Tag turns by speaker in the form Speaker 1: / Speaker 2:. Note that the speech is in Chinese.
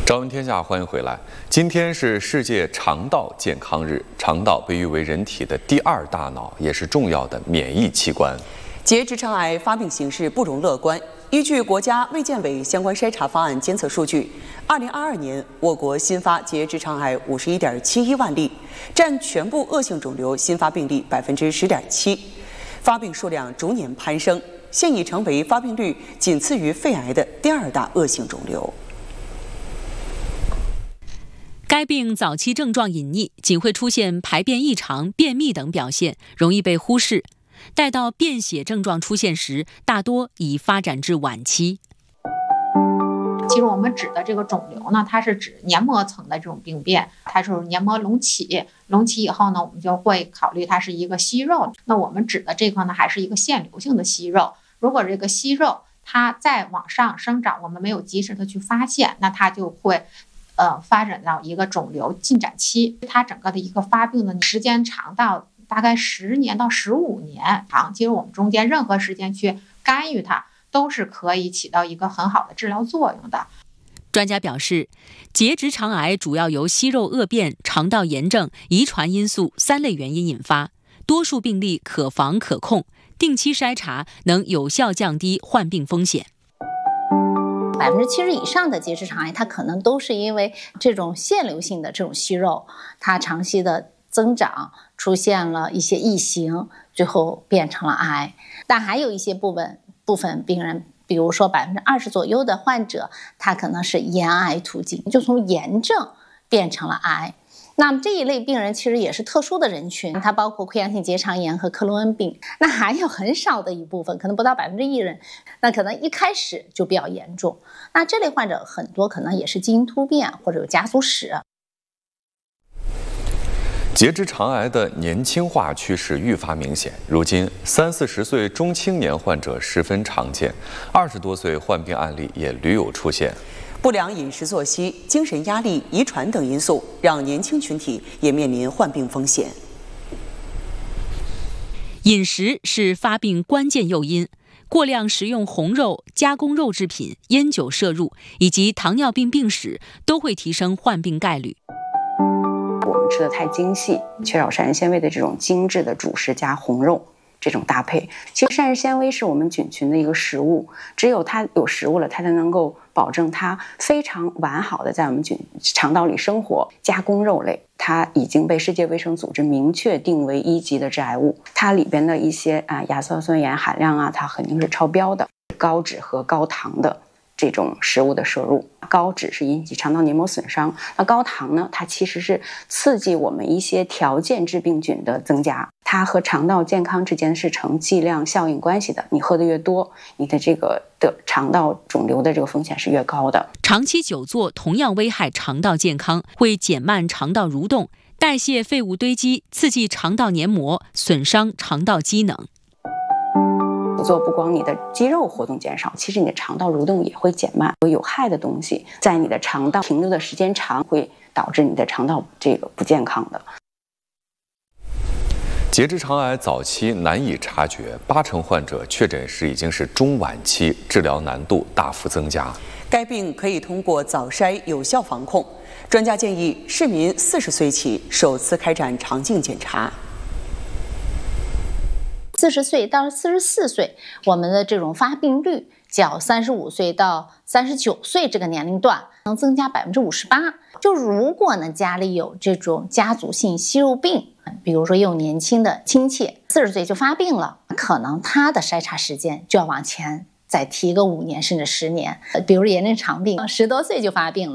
Speaker 1: 朝闻天下，欢迎回来。今天是世界肠道健康日，肠道被誉为人体的第二大脑，也是重要的免疫器官。
Speaker 2: 结直肠癌发病形势不容乐观。依据国家卫健委相关筛查方案监测数据，2022年我国新发结直肠癌51.71万例，占全部恶性肿瘤新发病例10.7%，发病数量逐年攀升，现已成为发病率仅次于肺癌的第二大恶性肿瘤。
Speaker 3: 该病早期症状隐匿，仅会出现排便异常、便秘等表现，容易被忽视。待到便血症状出现时，大多已发展至晚期。
Speaker 4: 其实我们指的这个肿瘤呢，它是指黏膜层的这种病变，它是黏膜隆起，隆起以后呢，我们就会考虑它是一个息肉。那我们指的这个呢，还是一个腺瘤性的息肉。如果这个息肉它再往上生长，我们没有及时的去发现，那它就会发展到一个肿瘤进展期。它整个的一个发病的时间长到大概10年到15年长，其实我们中间任何时间去干预它，都是可以起到一个很好的治疗作用的。
Speaker 3: 专家表示，结直肠癌主要由息肉恶变、肠道炎症、遗传因素3类原因引发，多数病例可防可控，定期筛查能有效降低患病风险。
Speaker 5: 70%以上的结直肠癌，它可能都是因为这种腺瘤性的这种息肉，它长期的增长出现了一些异形，最后变成了癌。但还有一些部分病人，比如说20%左右的患者，他可能是炎癌途径，就从炎症变成了癌。那么这一类病人其实也是特殊的人群，它包括溃疡性结肠炎和克罗恩病。那还有很少的一部分，可能不到1%人，那可能一开始就比较严重。那这类患者很多可能也是基因突变或者有家族史。
Speaker 1: 结直肠癌的年轻化趋势愈发明显，如今30-40岁中青年患者十分常见，20多岁患病案例也屡有出现。
Speaker 2: 不良饮食作息、精神压力、遗传等因素，让年轻群体也面临患病风险。
Speaker 3: 饮食是发病关键诱因，过量食用红肉、加工肉制品、烟酒摄入以及糖尿病病史都会提升患病概率。
Speaker 6: 我们吃的太精细，缺少膳食纤维的这种精致的主食加红肉这种搭配，其实膳食纤维是我们菌群的一个食物，只有它有食物了，它才能够保证它非常完好的在我们肠道里生活。加工肉类它已经被世界卫生组织明确定为1级的致癌物，它里边的一些亚硝酸盐含量它肯定是超标的。高脂和高糖的这种食物的摄入，高脂是引起肠道黏膜损伤，那高糖呢，它其实是刺激我们一些条件致病菌的增加，它和肠道健康之间是成剂量效应关系的，你喝的越多，你的这个肠道肿瘤的这个风险是越高的。
Speaker 3: 长期久坐同样危害肠道健康，会减慢肠道蠕动，代谢废物堆积，刺激肠道黏膜，损伤肠道机能。
Speaker 6: 久坐不光你的肌肉活动减少，其实你的肠道蠕动也会减慢，有害的东西在你的肠道停留的时间长，会导致你的肠道这个不健康的。
Speaker 1: 结直肠癌早期难以察觉，80%患者确诊时已经是中晚期，治疗难度大幅增加。
Speaker 2: 该病可以通过早筛有效防控。专家建议市民40岁起首次开展肠镜检查。
Speaker 5: 40岁到44岁，我们的这种发病率较35岁到39岁这个年龄段能增加58%。就如果呢家里有这种家族性息肉病，比如说有年轻的亲戚40岁就发病了，可能他的筛查时间就要往前再提个5年甚至10年。比如炎症肠病，10多岁就发病了。